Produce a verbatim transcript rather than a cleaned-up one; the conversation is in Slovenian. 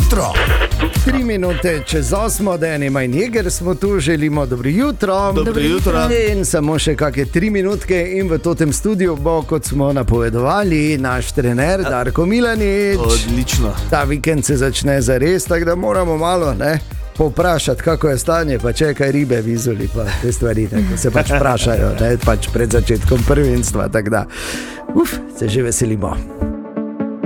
jutro. Tri minute čez osmo, Dani Majn Jeger smo tu, želimo dobro jutro. Dobro jutro. In samo še kakšne tri minutke in v tem studiu bo, kot smo napovedovali, naš trener Darko Milanič. Odlično. Ta vikend se začne zares, tako da moramo malo, ne, povprašati, kako je stanje, pa če kaj ribe vizuli, pa te stvari, tako se pač vprašajo, ne, pač pred začetkom prvenstva, tako da, uf, se že veselimo.